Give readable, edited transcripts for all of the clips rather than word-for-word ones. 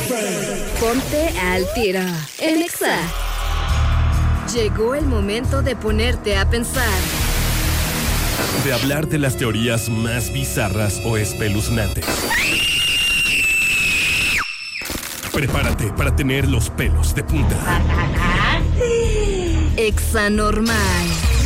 Ponte al tiro en Exa. Llegó el momento de ponerte a pensar. De hablar de las teorías más bizarras o espeluznantes. Prepárate para tener los pelos de punta. Exa Normal.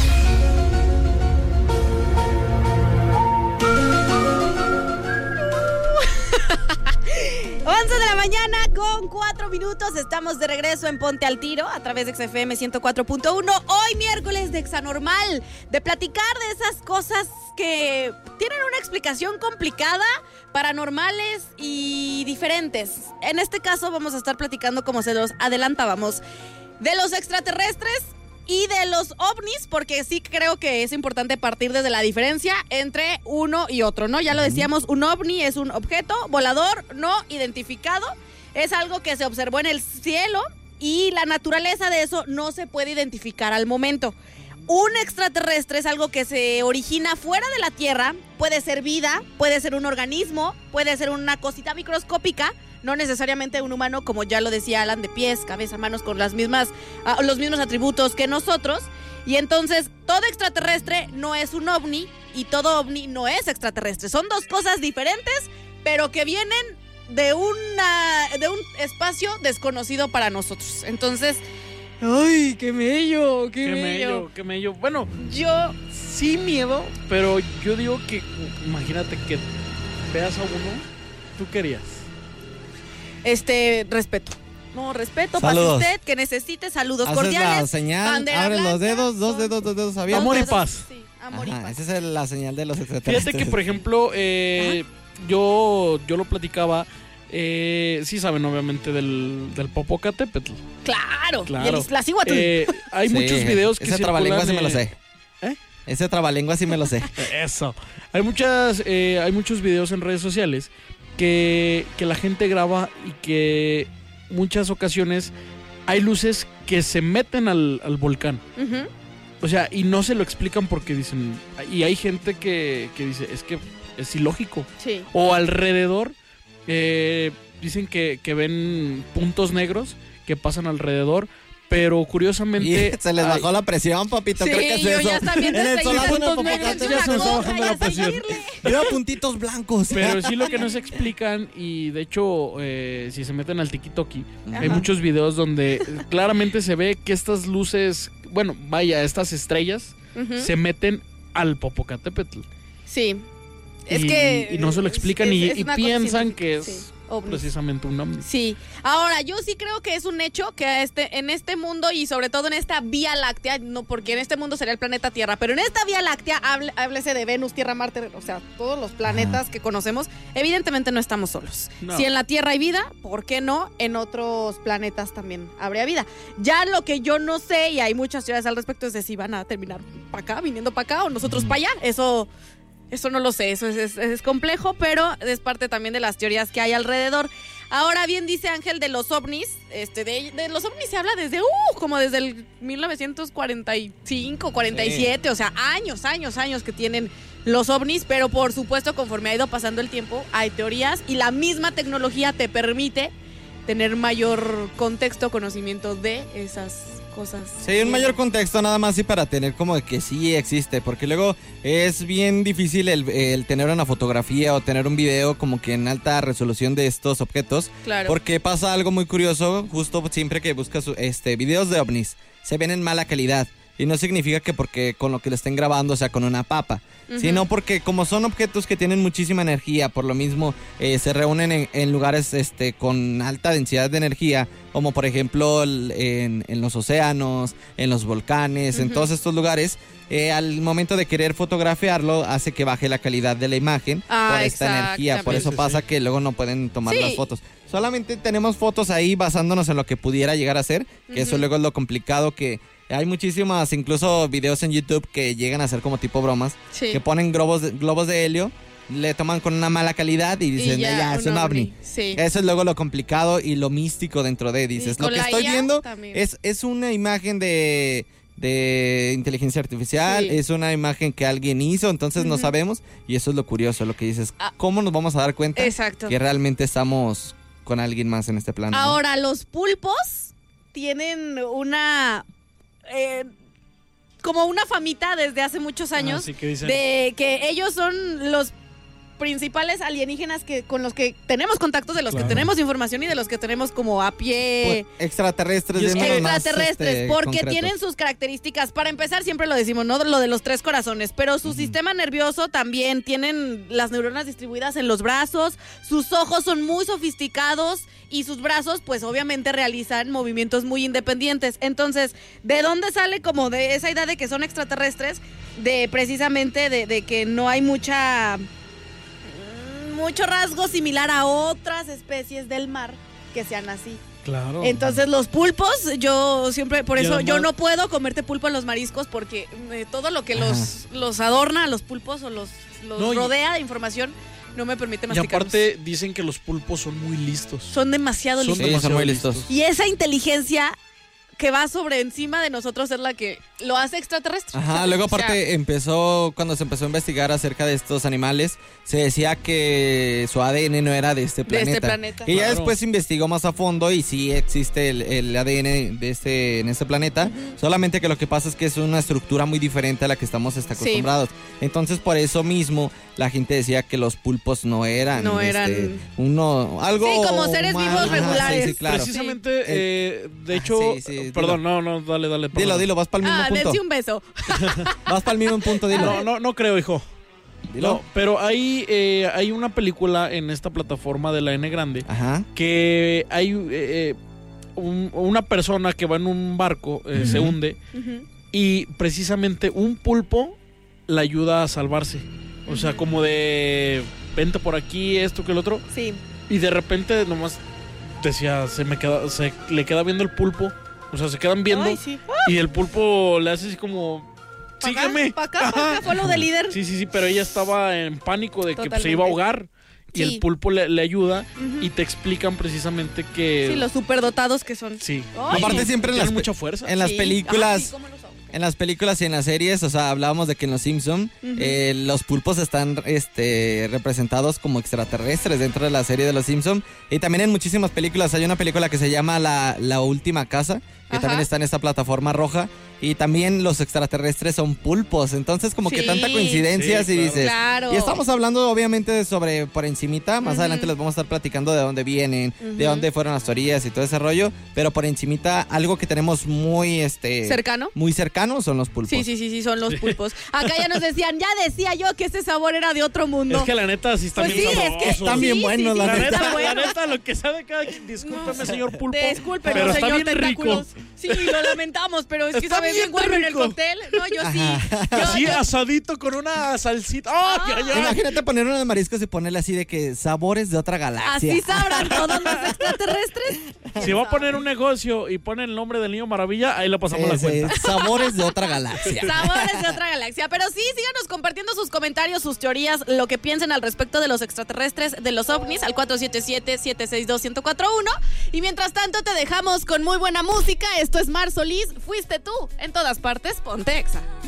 11 de la mañana con 4 minutos. Estamos de regreso en Ponte al Tiro a través de XFM 104.1. Hoy miércoles de Exa Normal, de platicar de esas cosas que tienen una explicación complicada, paranormales y diferentes. En este caso vamos a estar platicando, como se los adelantábamos, de los extraterrestres y de los ovnis, porque sí creo que es importante partir desde la diferencia entre uno y otro, ¿no? Ya lo decíamos, un ovni es un objeto volador no identificado, es algo que se observó en el cielo y la naturaleza de eso no se puede identificar al momento. Un extraterrestre es algo que se origina fuera de la Tierra, puede ser vida, puede ser un organismo, puede ser una cosita microscópica, no necesariamente un humano, como ya lo decía Alan, de pies, cabeza, manos, con los mismos atributos que nosotros. Y entonces, todo extraterrestre no es un ovni y todo ovni no es extraterrestre. Son dos cosas diferentes, pero que vienen de un espacio desconocido para nosotros. Entonces, ¡ay, qué mello! ¡Qué mello! Bueno, yo sí miedo, pero yo digo que, imagínate que veas a uno, ¿tú querías? Respeto. No, respeto saludos. Para usted, que necesite saludos haces cordiales. La señal, abre los dedos, dos dedos abiertos. Amor y paz. Sí, amor y paz. Esa es la señal de los extraterrestres. Fíjate que, por ejemplo, yo lo platicaba, sí saben obviamente del Popocatépetl. Claro. Claro. Y el Iztaccíhuatl. Hay muchos videos que ese trabalengua sí me lo sé. Ese trabalengua sí me lo sé. Eso. Hay muchos videos en redes sociales que la gente graba y que muchas ocasiones hay luces que se meten al volcán. Uh-huh. O sea, y no se lo explican porque dicen... Y hay gente que dice, es que es ilógico. Sí. O alrededor, dicen que ven puntos negros que pasan alrededor. Pero curiosamente... se les bajó la presión, papito, sí, creo que es yo eso. ya está viendo en el solazo puntos del Popocatépetl negros, ya se me está bajando la presión. Veo puntitos blancos. Pero sí lo que no se explican, y de hecho, si se meten al TikTok, hay muchos videos donde claramente se ve que estas luces, bueno, vaya, estas estrellas, se meten al Popocatépetl. Sí. Y no se lo explican y piensan que es... Sí. Precisamente un ovni. Sí. Ahora, yo sí creo que es un hecho que en este mundo y sobre todo en esta Vía Láctea, no porque en este mundo sería el planeta Tierra, pero en esta Vía Láctea, háblese de Venus, Tierra, Marte, o sea, todos los planetas que conocemos, evidentemente no estamos solos. No. Si en la Tierra hay vida, ¿por qué no en otros planetas también habría vida? Ya lo que yo no sé, y hay muchas teorías al respecto, es de si van a terminar para acá, viniendo para acá, o nosotros para allá. Eso no lo sé, eso es complejo, pero es parte también de las teorías que hay alrededor. Ahora bien, dice Ángel de los ovnis, de los ovnis se habla desde el 1945, 47, sí. O sea, años que tienen los ovnis, pero por supuesto, conforme ha ido pasando el tiempo, hay teorías y la misma tecnología te permite tener mayor contexto, conocimiento de esas cosas. Sí, un mayor contexto nada más y para tener como de que sí existe, porque luego es bien difícil el tener una fotografía o tener un video como que en alta resolución de estos objetos. Claro. Porque pasa algo muy curioso, justo siempre que buscas videos de ovnis, se ven en mala calidad. Y no significa que porque con lo que le estén grabando sea con una papa, sino porque como son objetos que tienen muchísima energía, por lo mismo se reúnen en lugares con alta densidad de energía, como por ejemplo en los océanos, en los volcanes, en todos estos lugares. Al momento de querer fotografiarlo hace que baje la calidad de la imagen por esta energía, por eso pasa que luego no pueden tomar las fotos. Solamente tenemos fotos ahí basándonos en lo que pudiera llegar a ser, que eso luego es lo complicado, que hay muchísimas, incluso videos en YouTube que llegan a ser como tipo bromas, que ponen globos de helio, le toman con una mala calidad y dicen, ya es un ovni. Sí. Eso es luego lo complicado y lo místico dentro de, dices, lo que estoy viendo es una imagen de inteligencia artificial, es una imagen que alguien hizo, entonces no sabemos, y eso es lo curioso, lo que dices, ¿cómo nos vamos a dar cuenta que realmente estamos con alguien más en este plano. ¿no? Ahora, los pulpos tienen una... como una famita desde hace muchos años sí, ¿qué dicen? de que ellos son los principales alienígenas con los que tenemos contactos, de los que tenemos información y de los que tenemos como a pie... Pues, extraterrestres. Y es que- extraterrestres, porque concretos. tienen sus características. Para empezar, siempre lo decimos, ¿no? Lo de los 3 corazones, pero su sistema nervioso también, tienen las neuronas distribuidas en los brazos, sus ojos son muy sofisticados y sus brazos, pues obviamente realizan movimientos muy independientes. Entonces, ¿de dónde sale como de esa idea de que son extraterrestres? De precisamente de que no hay mucho rasgo similar a otras especies del mar que sean así. Claro. Entonces los pulpos, yo siempre, por Y eso además- yo no puedo comerte pulpo en los mariscos porque todo lo que los adorna a los pulpos o los No, y- rodea de información no me permite Y masticarlos. aparte dicen que los pulpos son muy listos. Son demasiado Son listos. Sí, demasiado muy listos. Y esa inteligencia que va sobre encima de nosotros es la que lo hace extraterrestre. Ajá, luego O sea, aparte cuando se empezó a investigar acerca de estos animales, se decía que su ADN no era de este De planeta. este planeta. Y ya Claro. después se investigó más a fondo y sí existe el ADN en este planeta, solamente que lo que pasa es que es una estructura muy diferente a la que estamos acostumbrados. Entonces por eso mismo la gente decía que los pulpos no eran, No eran- algo Sí, como seres humano. vivos Ajá, regulares. sí, sí, claro. Precisamente, de Ah, hecho, sí, sí, perdón, dilo. no, dale. perdón. Dilo, vas para el mismo punto. dense un beso. Vas para el mismo punto, dilo. No creo, hijo. Dilo. No, pero hay una película en esta plataforma de la N grande Ajá. que hay una persona que va en un barco, se hunde, Ujú. y precisamente un pulpo la ayuda a salvarse. O sea, como de vente por aquí, esto que el otro. Sí. Y de repente nomás decía, se le queda viendo el pulpo. O sea, se quedan viendo. Ay, sí. Y el pulpo le hace así como, sígueme. Pa' acá, fue lo de líder. Sí, pero ella estaba en pánico de que pues, se iba a ahogar. Y Sí. el pulpo le ayuda Ujú. y te explican precisamente que... Sí, los superdotados que son. Sí. Ay. Aparte siempre en Tienen las, mucha fuerza. en las Sí. películas... Ajá, sí, ¿cómo lo son? En las películas y en las series, o sea, hablábamos de que en Los Simpson los pulpos están representados como extraterrestres dentro de la serie de Los Simpson. Y también en muchísimas películas. Hay una película que se llama La Última Casa, que Ajá. también está en esta plataforma roja. Y también los extraterrestres son pulpos. Entonces, como que Sí. tanta coincidencia, Sí, y claro. dices... Claro. Y estamos hablando, obviamente, sobre por encimita. Más Ujú. adelante les vamos a estar platicando de dónde vienen, de Ujú. dónde fueron las teorías y todo ese rollo. Pero por encimita, algo que tenemos muy... ¿Cercano? Muy cercano son los pulpos. Sí, son los pulpos. Acá ya nos decían, ya decía yo que ese sabor era de otro mundo. Es que la neta sí están Pues bien sí, es que sabrosos. están bien buenos, La la neta, está bueno. la neta, lo que sabe cada quien. Discúlpeme, señor pulpo. Discúlpenos, pero está señor bien tentáculos. rico. Sí, lo lamentamos, pero es que Está sabe bien bien bueno en el rico. cóctel. No, yo sí. Así Yo- asadito con una salsita. ¡Ay, ay, ay! Imagínate poner uno de mariscos y ponerle así de que sabores de otra galaxia. Así sabrán todos los extraterrestres. Si va a poner un negocio y pone el nombre del niño maravilla, ahí le pasamos la Ese, cuenta. sabores de otra galaxia. Sabores de otra galaxia. Pero sí, síganos compartiendo sus comentarios, sus teorías, lo que piensen al respecto de los extraterrestres, de los ovnis, al 477-762-1041. Y mientras tanto, te dejamos con muy buena música. Esto es Mar Solís. Fuiste tú. En todas partes, ponte Exa.